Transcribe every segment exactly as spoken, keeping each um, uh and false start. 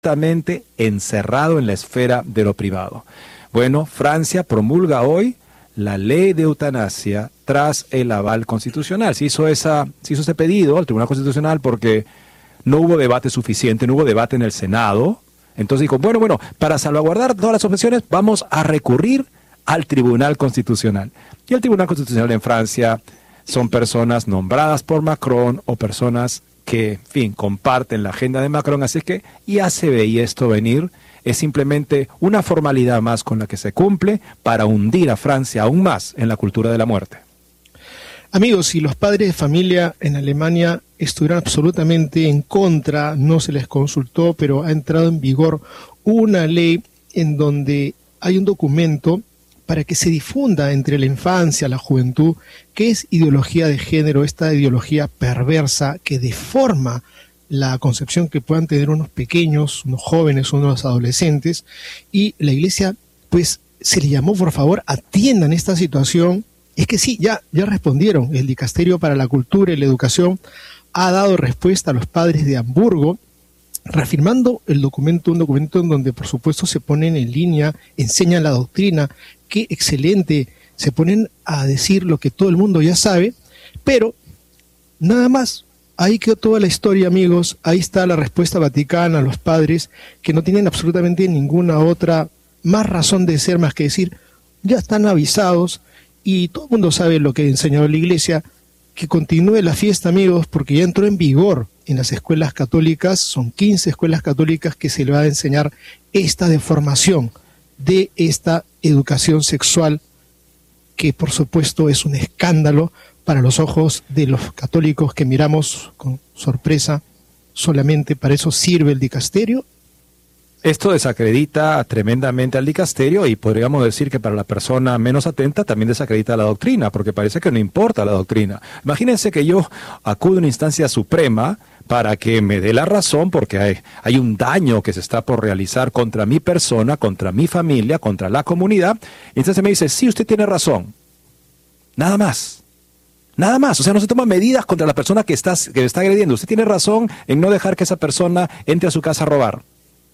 absolutamente encerrado en la esfera de lo privado. Bueno, Francia promulga hoy la ley de eutanasia tras el aval constitucional. Se hizo, esa, se hizo ese pedido al Tribunal Constitucional porque no hubo debate suficiente, no hubo debate en el Senado. Entonces dijo, bueno, bueno, para salvaguardar todas las objeciones vamos a recurrir al Tribunal Constitucional. Y el Tribunal Constitucional en Francia son personas nombradas por Macron o personas que, en fin, comparten la agenda de Macron, así que ya se veía esto venir. Es simplemente una formalidad más con la que se cumple para hundir a Francia aún más en la cultura de la muerte. Amigos, si los padres de familia en Alemania estuvieron absolutamente en contra, no se les consultó, pero ha entrado en vigor una ley en donde hay un documento para que se difunda entre la infancia, la juventud, qué es ideología de género, esta ideología perversa que deforma la concepción que puedan tener unos pequeños, unos jóvenes, unos adolescentes, y la Iglesia, pues, se le llamó, por favor, atiendan esta situación. Es que sí, ya, ya respondieron. El Dicasterio para la Cultura y la Educación ha dado respuesta a los padres de Hamburgo, reafirmando el documento, un documento en donde, por supuesto, se ponen en línea, enseñan la doctrina. Qué excelente, se ponen a decir lo que todo el mundo ya sabe, pero nada más. Ahí quedó toda la historia, amigos. Ahí está la respuesta vaticana a los padres que no tienen absolutamente ninguna otra más razón de ser más que decir, ya están avisados y todo el mundo sabe lo que enseñó la Iglesia, que continúe la fiesta, amigos, porque ya entró en vigor en las escuelas católicas. Son quince escuelas católicas que se le va a enseñar esta deformación de esta educación sexual, que por supuesto es un escándalo para los ojos de los católicos que miramos con sorpresa. Solamente para eso sirve el dicasterio. Esto desacredita tremendamente al dicasterio y podríamos decir que para la persona menos atenta también desacredita la doctrina, porque parece que no importa la doctrina. Imagínense que yo acudo a una instancia suprema para que me dé la razón porque hay, hay un daño que se está por realizar contra mi persona, contra mi familia, contra la comunidad, y entonces me dice, sí, usted tiene razón. Nada más. Nada más, o sea, no se toman medidas contra la persona que está, que está agrediendo. Usted tiene razón en no dejar que esa persona entre a su casa a robar.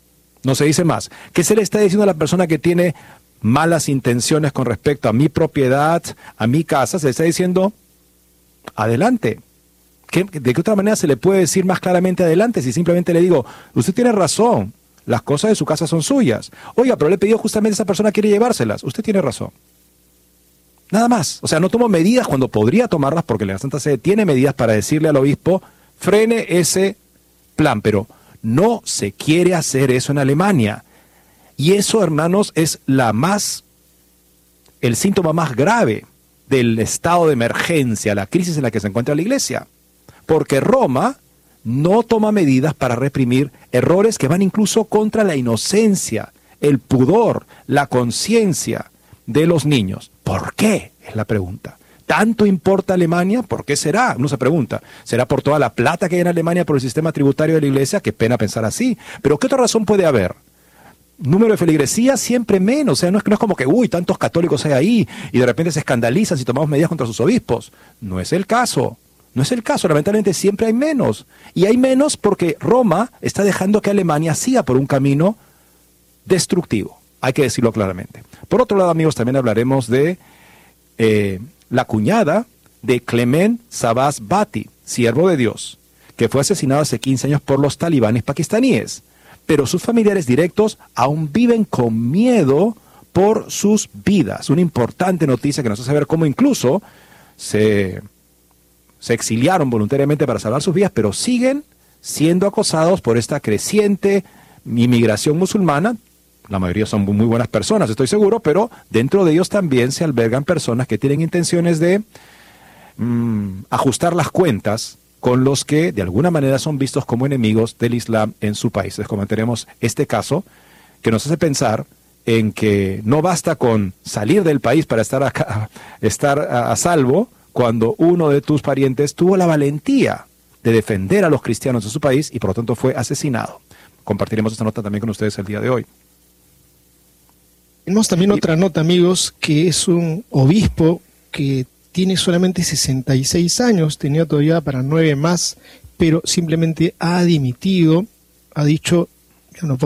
No se dice más. ¿Qué se le está diciendo a la persona que tiene malas intenciones con respecto a mi propiedad, a mi casa? Se le está diciendo, adelante. ¿Qué, ¿De qué otra manera se le puede decir más claramente adelante si simplemente le digo, usted tiene razón, las cosas de su casa son suyas? Oiga, pero le he pedido justamente a esa persona quiere llevárselas. Usted tiene razón. Nada más. O sea, no tomo medidas cuando podría tomarlas porque la Santa Sede tiene medidas para decirle al obispo, frene ese plan, pero no se quiere hacer eso en Alemania. Y eso, hermanos, es la más, el síntoma más grave del estado de emergencia, la crisis en la que se encuentra la Iglesia. Porque Roma no toma medidas para reprimir errores que van incluso contra la inocencia, el pudor, la conciencia de los niños. ¿Por qué? Es la pregunta. ¿Tanto importa Alemania? ¿Por qué será? Uno se pregunta. ¿Será por toda la plata que hay en Alemania por el sistema tributario de la Iglesia? Qué pena pensar así. Pero ¿qué otra razón puede haber? Número de feligresía siempre menos. O sea, no es, no es como que, uy, tantos católicos hay ahí y de repente se escandalizan si tomamos medidas contra sus obispos. No es el caso. No es el caso. Lamentablemente siempre hay menos. Y hay menos porque Roma está dejando que Alemania siga por un camino destructivo. Hay que decirlo claramente. Por otro lado, amigos, también hablaremos de eh, la cuñada de Clement Sabas Bhatti, siervo de Dios, que fue asesinado hace quince años por los talibanes pakistaníes. Pero sus familiares directos aún viven con miedo por sus vidas. Una importante noticia que nos hace ver cómo incluso se, se exiliaron voluntariamente para salvar sus vidas, pero siguen siendo acosados por esta creciente inmigración musulmana. La mayoría son muy buenas personas, estoy seguro, pero dentro de ellos también se albergan personas que tienen intenciones de mmm, ajustar las cuentas con los que de alguna manera son vistos como enemigos del Islam en su país. Les comentaremos este caso que nos hace pensar en que no basta con salir del país para estar, acá, estar a, a salvo cuando uno de tus parientes tuvo la valentía de defender a los cristianos de su país y por lo tanto fue asesinado. Compartiremos esta nota también con ustedes el día de hoy. Tenemos también otra nota, amigos, que es un obispo que tiene solamente sesenta y seis años, tenía todavía para nueve más, pero simplemente ha dimitido, ha dicho, No